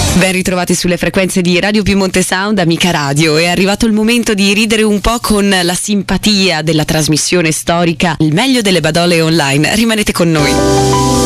Ben ritrovati sulle frequenze di Radio Piemonte Sound, amica radio. È arrivato il momento di ridere un po' con la simpatia della trasmissione storica Il meglio delle badole online. Rimanete con noi.